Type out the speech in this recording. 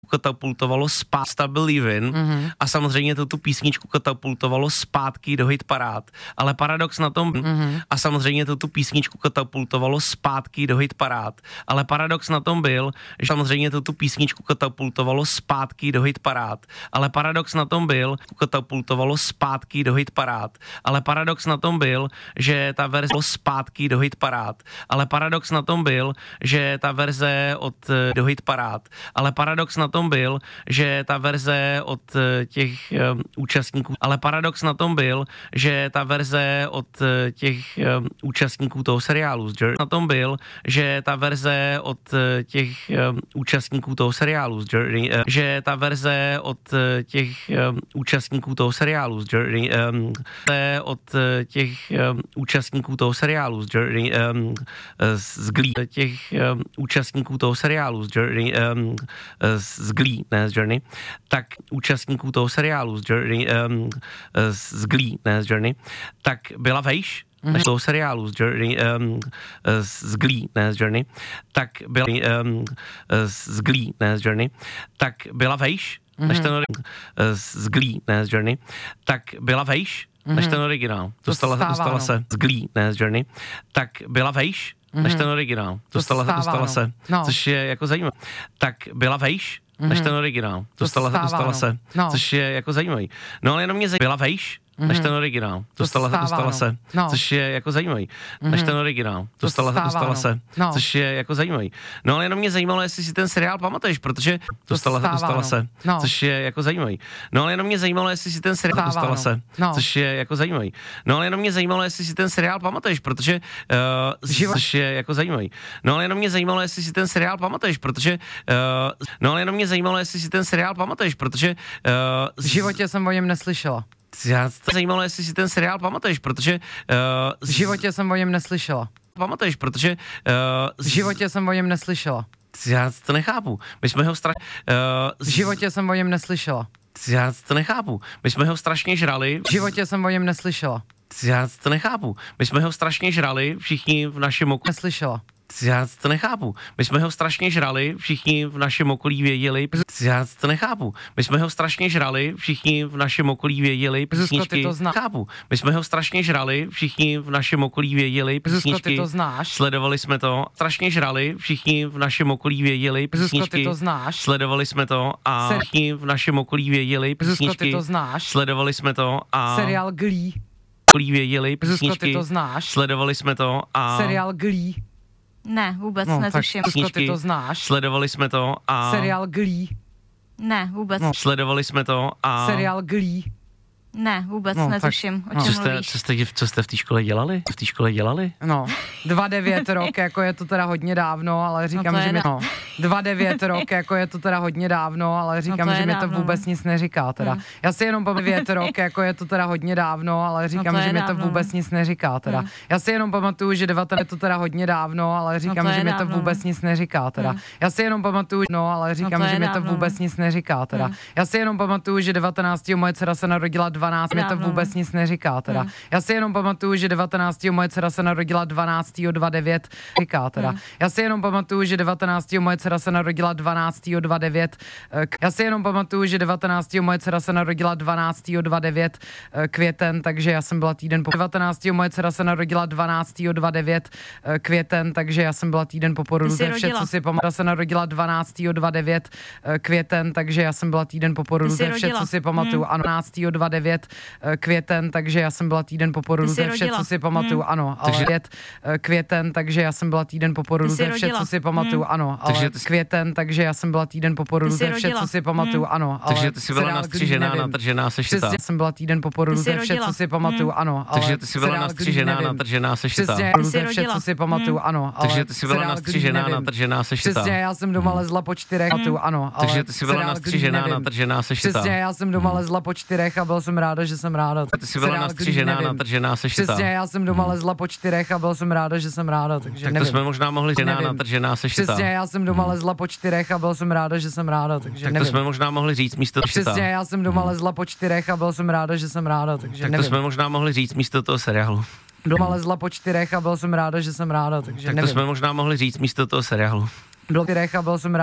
katapultovalo zpátky Believin a samozřejmě tu písničku katapultovalo zpátky do hit parád. Ale paradox na tom a samozřejmě tu písničku katapultovalo zpátky do hit parád. Ale paradox na tom byl, že samozřejmě tu písničku katapultovalo zpátky do hit parád. Ale paradox na tom byl, katapultovalo zpátky do hit parád. Ale paradox na tom byl, že ta verze zpátky do hit parád. Ale paradox na tom byl, že ta verze od do hit parád. Ale paradox na tom byl, že ta verze od těch účastníků, ale paradox na tom byl, že ta verze od těch účastníků toho seriálu na tom byl, že ta verze od těch účastníků toho seriálu že ta verze od těch účastníků toho seriálu od těch účastníků toho seriálu z Glee, těch účastníků toho seriálu z Glee, ne z Journey, tak účastníků toho seriálu z Glee, ne z Journey, tak byla vejš než toho seriálu z Glee, ne z Journey, tak byla z Glee, ne z Journey, tak byla vejš než ten z Glee, ne z Journey, tak byla vejš než ten originál. Dostala se z Glee, ne z Journey, tak byla vejš než ten originál. Dostala se, což je jako zajímavé. Tak byla vejš než ten originál. Dostala se, což je jako zajímavý. No ale jenom mě byla vejš než ten originál. Dostala se, což je jako zajímavý. Než ten originál. Dostala se, což je jako zajímavý. No ale jenom mě zajímalo, jestli si ten seriál pamatuješ, protože dostala se, což je jako zajímavý. No ale jenom mě zajímalo, jestli si ten seriál dostala se, což je jako zajímavý. No ale jenom mě zajímalo, jestli si ten seriál pamatuješ, protože což je jako zajímavý. No ale jenom mě zajímalo, jestli si ten seriál pamatuješ, protože no ale jenom mě zajímalo, jestli si ten seriál pamatuješ, protože v životě jsem o něm neslyšela. Já to zajímalo, jestli si ten seriál pamatuješ, protože v životě jsem o něm neslyšela. Pamatuješ, protože v životě jsem o něm neslyšela. Já to nechápu. My jsme ho v životě jsem o něm neslyšela. Já to nechápu. My jsme ho strašně žrali. V životě jsem o něm neslyšela. Já to nechápu. My jsme ho strašně žrali, všichni v našem okolí. Neslyšela. Já to nechápu. My jsme ho strašně žrali, všichni v našem okolí věděli. Já to nechápu. My jsme ho strašně žrali, všichni v našem okolí věděli. Zuzko, ty to znáš. Chápu. My jsme ho strašně žrali, všichni v našem okolí věděli. Zuzko, ty to znáš. Sledovali jsme to. Strašně žrali, všichni v našem okolí věděli. Zuzko, ty to znáš. Sledovali jsme to a všichni v našem okolí věděli. Zuzko, ty to znáš. Sledovali jsme to a seriál Glee. Věděli. Zuzko, ty to znáš. Sledovali jsme to a seriál Glee. Ne, vůbec netuším. Zuzko, ty to znáš. Sledovali jsme to a seriál Glee. Ne, vůbec. Sledovali jsme to a seriál Glee. Ne, vůbec netuším, o čem mluvíš. Co jste v té škole dělali? V té škole dělali? No, 2,9 rok, jako je to teda hodně dávno, ale říkám, že mi 2,9 rok, jako je to teda hodně dávno, ale říkám, že mi to vůbec nic neříká teda. Já si jenom pamatuju 9 rok, jako je to teda hodně dávno, ale říkám, že mi to vůbec nic neříká teda. Já si jenom pamatuju, že 19 je to teda hodně dávno, ale říkám, že mi to vůbec nic neříká teda. Já si jenom pamatuju, ale říkám, že mi to vůbec nic neříká teda. Já si jenom pamatuju, že 19. moje dcera se narodila 12, mi to vůbec nic neříká teda. Já si jenom pamatuju, že 19. moje dcera se narodila 12.29, říká teda. Já si jenom pamatuju, že 19. moje dcera se narodila 12.29, já si jenom pamatuju, že 19. moje dcera se narodila 12.29 květen, takže já jsem byla týden po 19. moje dcera se narodila 12.29 květen, takže já jsem byla týden po porodu, to je vše, co si pamatuju. Se narodila 12.29 květen, takže já jsem byla týden po porodu, to je vše, co si pamatuju. Ano, 12.29 květen, takže já jsem byla týden po porodu, to je vše, co si pamatuju, ano, ale květen, takže já jsem byla týden po porodu, to je vše, co si pamatuju, ano, ale květen, takže já jsem byla týden po porodu, to je vše, co si pamatuju, ano, ale takže ty jsi byla nastřížená, natržená, sešitá. Já jsem byla týden po porodu, to je vše, co si pamatuju, ano, ale takže ty jsi byla nastřížená, natržená, sešitá. To je vše, co si pamatuju, ano, ale takže ty jsi byla nastřížená, natržená, sešitá. Přesně, já jsem doma lezla po 4, ano, ale takže ty jsi byla nastřížená, natržená, sešitá. Přesně, já jsem doma lezla po 4 a byl jsem ráda, že jsem ráda. Ty jsi byla nastřížená, natržená, sešitá. Přesně, já jsem doma lezla po 4 a byl jsem ráda, že jsem ráda, takže tak to jsme možná mohli říct, natržená, sešitá. Přesně, já jsem doma lezla po 4 a byl jsem ráda, že jsem ráda, takže tak to jsme možná mohli říct místo toho. Přesně, já jsem doma lezla po 4 a byl jsem ráda, že jsem ráda, takže tak to jsme možná mohli říct místo toho seriálu. Doma lezla po 4 a byl jsem ráda, že jsem ráda, takže tak to jsme možná mohli říct místo toho seriálu. Do 4 a byl jsem ráda.